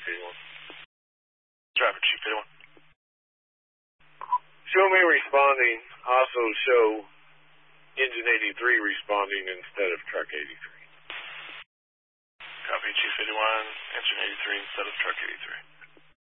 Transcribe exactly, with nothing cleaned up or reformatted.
eighty-one. Traffic, Chief eighty-one. Show me responding. Also show engine eighty-three responding instead of truck eighty-three. Copy, Chief eighty-one. Engine eighty-three instead of truck eighty-three.